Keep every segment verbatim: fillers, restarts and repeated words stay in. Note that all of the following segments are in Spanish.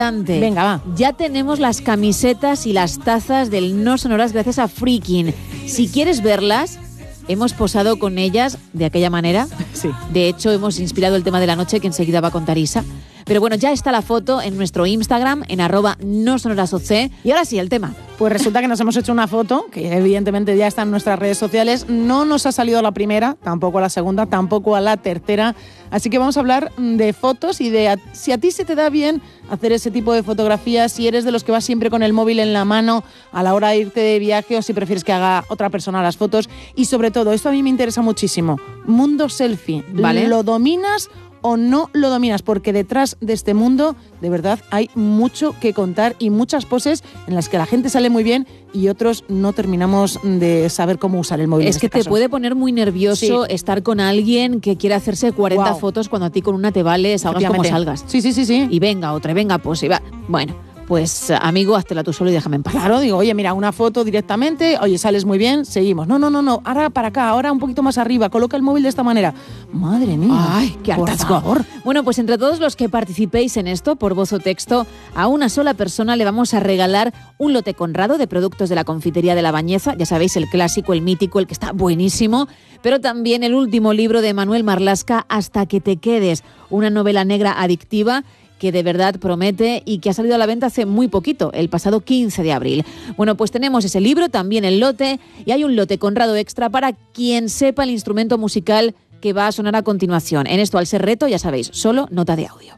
Venga, va. Ya tenemos las camisetas y las tazas del No Sonoras gracias a Freaking. Si quieres verlas, hemos posado con ellas de aquella manera. Sí. De hecho, hemos inspirado el tema de la noche que enseguida va a contar Isa. Pero bueno, ya está la foto en nuestro Instagram, en arroba no sonoras oc. Y ahora sí, el tema. Pues resulta que nos hemos hecho una foto, que evidentemente ya está en nuestras redes sociales. No nos ha salido a la primera, tampoco a la segunda, tampoco a la tercera. Así que vamos a hablar de fotos y de a, si a ti se te da bien hacer ese tipo de fotografías, si eres de los que vas siempre con el móvil en la mano a la hora de irte de viaje o si prefieres que haga otra persona las fotos. Y sobre todo, esto a mí me interesa muchísimo, mundo selfie. ¿Vale? ¿Lo dominas o no lo dominas? Porque detrás de este mundo, de verdad, hay mucho que contar y muchas poses en las que la gente sale muy bien y otros no terminamos de saber cómo usar el móvil. Es que este te caso. puede poner muy nervioso Sí. estar con alguien que quiere hacerse cuarenta Wow. fotos cuando a ti con una te vale, salgas como salgas. Sí, sí, sí, sí. Y venga otra, venga pues, y va. Bueno, pues amigo, háztela tú solo y déjame en paz. Claro, digo, oye, mira, una foto directamente, oye, sales muy bien, seguimos. No, no, no, no, ahora para acá, ahora un poquito más arriba, coloca el móvil de esta manera. Madre mía. Ay, qué por hartazgo. favor. Bueno, pues entre todos los que participéis en esto, por voz o texto, a una sola persona le vamos a regalar un lote Conrado de productos de la confitería de La Bañeza. Ya sabéis, el clásico, el mítico, el que está buenísimo. Pero también el último libro de Manuel Marlaska, Hasta que te quedes, una novela negra adictiva que de verdad promete y que ha salido a la venta hace muy poquito, el pasado quince de abril. Bueno, pues tenemos ese libro, también el lote, y hay un lote Conrado extra para quien sepa el instrumento musical que va a sonar a continuación. En esto, al ser reto, ya sabéis, solo nota de audio.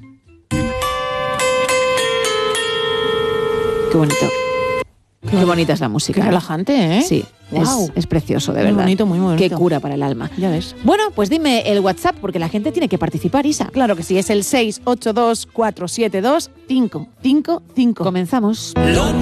Qué bonito. Qué, Qué bonita es la música. Qué relajante, ¿eh? Sí, wow. es, es precioso, de verdad. Muy bonito, muy bonito. Qué cura para el alma. Ya ves. Bueno, pues dime el WhatsApp, porque la gente tiene que participar, Isa. Claro que sí, es el seis ocho dos cuatro siete dos cinco cinco cinco. Comenzamos.